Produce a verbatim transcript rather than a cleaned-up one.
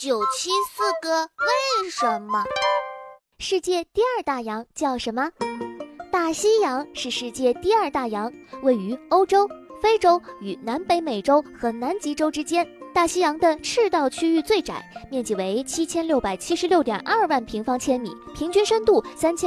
九七四个为什么？ 世界第二大洋叫什么？大西洋是世界第二大洋，位于欧洲、非洲与南北美洲和南极洲之间。大西洋的赤道区域最窄，面积为七千六百七十六点二万平方千米，平均深度三千。